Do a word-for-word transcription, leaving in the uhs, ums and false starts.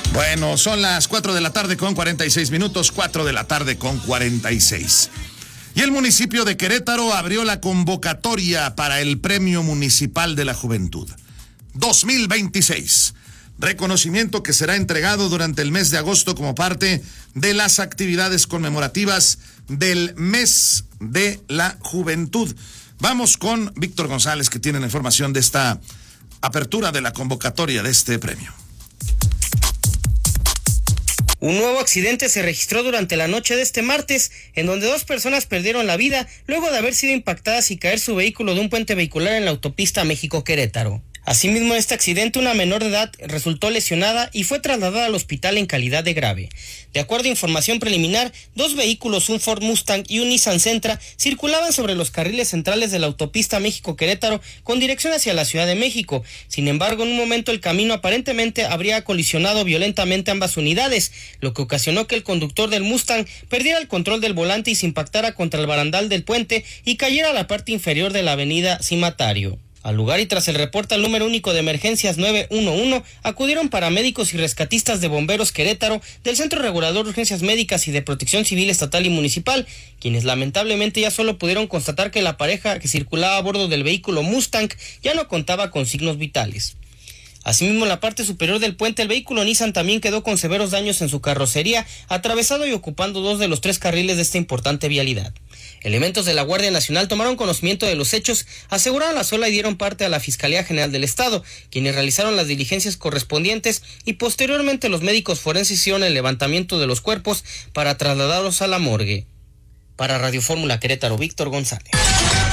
Bueno, son las cuatro de la tarde con cuarenta y seis minutos, cuatro de la tarde con cuarenta y seis. Y el municipio de Querétaro abrió la convocatoria para el Premio Municipal de la Juventud dos mil veintiséis. Reconocimiento que será entregado durante el mes de agosto como parte de las actividades conmemorativas del mes de la juventud. Vamos con Víctor González, que tiene la información de esta apertura de la convocatoria de este premio. Un nuevo accidente se registró durante la noche de este martes, en donde dos personas perdieron la vida luego de haber sido impactadas y caer su vehículo de un puente vehicular en la autopista México-Querétaro. Asimismo, en este accidente, una menor de edad resultó lesionada y fue trasladada al hospital en calidad de grave. De acuerdo a información preliminar, dos vehículos, un Ford Mustang y un Nissan Sentra, circulaban sobre los carriles centrales de la autopista México-Querétaro con dirección hacia la Ciudad de México. Sin embargo, en un momento el camino aparentemente habría colisionado violentamente ambas unidades, lo que ocasionó que el conductor del Mustang perdiera el control del volante y se impactara contra el barandal del puente y cayera a la parte inferior de la avenida Cimatario. Al lugar y tras el reporte al número único de emergencias nueve uno uno, acudieron paramédicos y rescatistas de Bomberos Querétaro, del Centro Regulador de Urgencias Médicas y de Protección Civil Estatal y Municipal, quienes lamentablemente ya solo pudieron constatar que la pareja que circulaba a bordo del vehículo Mustang ya no contaba con signos vitales. Asimismo, en la parte superior del puente, el vehículo Nissan también quedó con severos daños en su carrocería, atravesado y ocupando dos de los tres carriles de esta importante vialidad. Elementos de la Guardia Nacional tomaron conocimiento de los hechos, aseguraron la sola y dieron parte a la Fiscalía General del Estado, quienes realizaron las diligencias correspondientes y posteriormente los médicos forenses hicieron el levantamiento de los cuerpos para trasladarlos a la morgue. Para Radio Fórmula Querétaro, Víctor González.